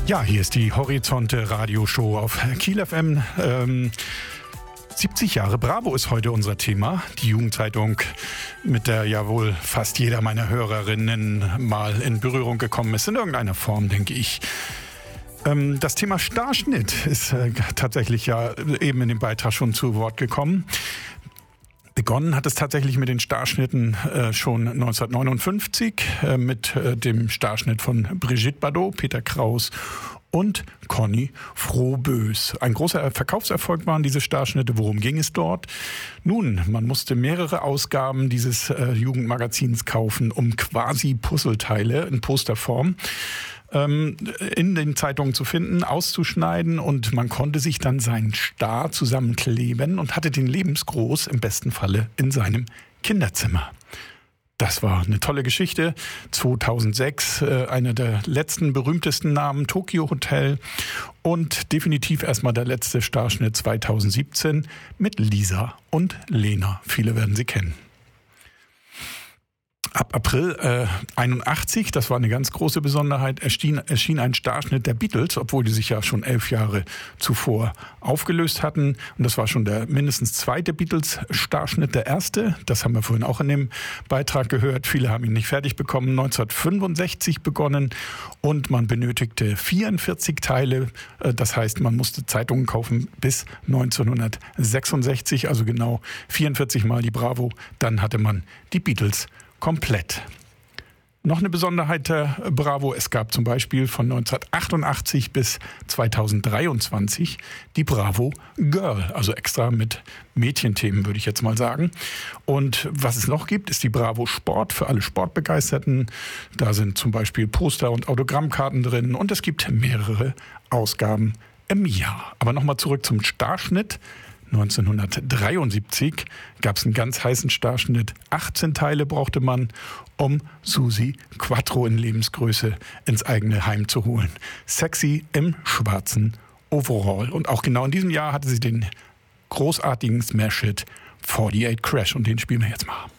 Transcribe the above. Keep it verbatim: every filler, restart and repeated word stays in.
Ja, hier ist die Horizonte Radioshow auf Kiel F M. Ähm, siebzig Jahre Bravo ist heute unser Thema. Die Jugendzeitung, mit der ja wohl fast jeder meiner Hörerinnen mal in Berührung gekommen ist, in irgendeiner Form, denke ich. Ähm, das Thema Starschnitt ist äh, tatsächlich ja eben in dem Beitrag schon zu Wort gekommen. Begonnen hat es tatsächlich mit den Starschnitten äh, schon neunzehnhundertneunundfünfzig äh, mit äh, dem Starschnitt von Brigitte Bardot, Peter Kraus und Conny Frohbös. Ein großer Verkaufserfolg waren diese Starschnitte. Worum ging es dort? Nun, man musste mehrere Ausgaben dieses äh, Jugendmagazins kaufen, um quasi Puzzleteile in Posterform in den Zeitungen zu finden, auszuschneiden, und man konnte sich dann seinen Star zusammenkleben und hatte den lebensgroß im besten Falle in seinem Kinderzimmer. Das war eine tolle Geschichte. zweitausendsechs, äh, einer der letzten berühmtesten Namen, Tokio Hotel, und definitiv erstmal der letzte Starschnitt zweitausendsiebzehn mit Lisa und Lena. Viele werden sie kennen. Ab April äh, einundachtzig, das war eine ganz große Besonderheit, erschien, erschien ein Starschnitt der Beatles, obwohl die sich ja schon elf Jahre zuvor aufgelöst hatten. Und das war schon der mindestens zweite Beatles-Starschnitt, der erste. Das haben wir vorhin auch in dem Beitrag gehört. Viele haben ihn nicht fertig bekommen. neunzehnhundertfünfundsechzig begonnen und man benötigte vierundvierzig Teile. Das heißt, man musste Zeitungen kaufen bis neunzehnhundertsechsundsechzig, also genau vierundvierzig Mal die Bravo. Dann hatte man die Beatles komplett. Noch eine Besonderheit der Bravo: Es gab zum Beispiel von neunzehnhundertachtundachtzig bis zweitausenddreiundzwanzig die Bravo Girl, also extra mit Mädchenthemen, würde ich jetzt mal sagen. Und was es noch gibt, ist die Bravo Sport für alle Sportbegeisterten. Da sind zum Beispiel Poster und Autogrammkarten drin, und es gibt mehrere Ausgaben im Jahr. Aber nochmal zurück zum Starschnitt. neunzehnhundertdreiundsiebzig gab es einen ganz heißen Starschnitt. achtzehn Teile brauchte man, um Susi Quattro in Lebensgröße ins eigene Heim zu holen. Sexy im schwarzen Overall. Und auch genau in diesem Jahr hatte sie den großartigen Smash-Hit achtundvierzig Crash. Und den spielen wir jetzt mal.